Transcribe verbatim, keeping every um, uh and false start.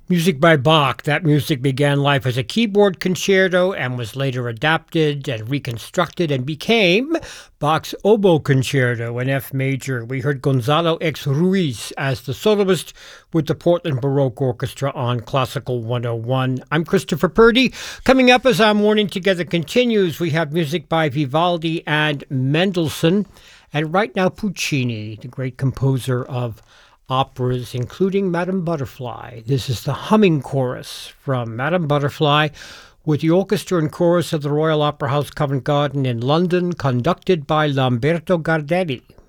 Music by Bach. That music began life as a keyboard concerto and was later adapted and reconstructed and became Bach's Oboe Concerto in F major. We heard Gonzalo X. Ruiz as the soloist with the Portland Baroque Orchestra on Classical one oh one. I'm Christopher Purdy. Coming up as our Morning Together continues, we have music by Vivaldi and Mendelssohn, and right now Puccini, the great composer of operas, including Madame Butterfly. This is the humming chorus from Madame Butterfly with the orchestra and chorus of the Royal Opera House Covent Garden in London, conducted by Lamberto Gardelli.